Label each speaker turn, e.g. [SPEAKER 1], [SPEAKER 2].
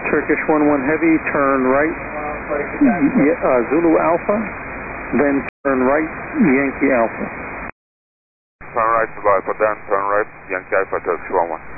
[SPEAKER 1] Turkish 1-1 Heavy, turn right, Zulu Alpha, then turn right, Yankee Alpha.
[SPEAKER 2] Turn right, Zulu Alpha, then turn right, Yankee Alpha, Turkish 1-1.